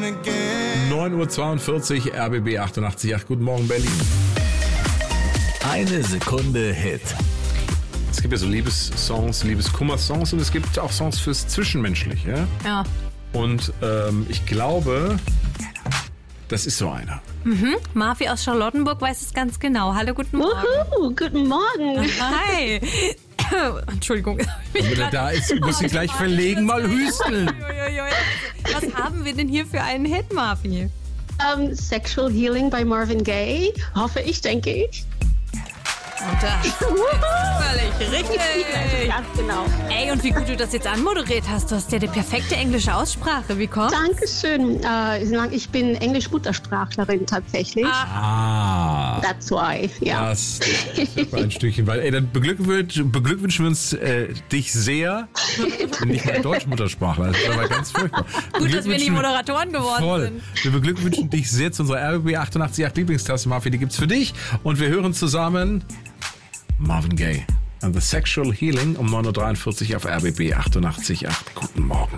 9:42 Uhr, RBB 88.8. Guten Morgen, Berlin. Eine Sekunde Hit. Es gibt ja so Liebessongs, Liebeskummer-Songs und es gibt auch Songs fürs Zwischenmenschliche. Ja. Und ich glaube, das ist so einer. Marfi aus Charlottenburg weiß es ganz genau. Hallo, guten Morgen. Guten Morgen. Hi. Entschuldigung. Und wenn er da ist, muss ich gleich verlegen mal hüsteln. Was haben wir denn hier für einen Hit, Marfi? Sexual Healing bei Marvin Gaye. Hoffe ich, denke ich. Und das ist völlig richtig. Ja, genau. Ey, und wie gut du das jetzt anmoderiert hast. Du hast ja die perfekte englische Aussprache. Wie kommt's? Dankeschön. Ich bin Englisch-Muttersprachlerin tatsächlich. Ah, That's why, ja. das ist ein Stückchen weit. Ey, dann beglückwünschen wir uns dich sehr. Nicht mal Deutsch-Muttersprachler, das ist aber ganz furchtbar. Gut, dass wir nicht Moderatoren geworden Voll. sind. Wir beglückwünschen dich sehr zu unserer RBB 88.8 Lieblingsklasse, Marfi. Die gibt's für dich. Und wir hören zusammen Marvin Gaye and the Sexual Healing um 9:43 Uhr auf RBB 88.8. Guten Morgen.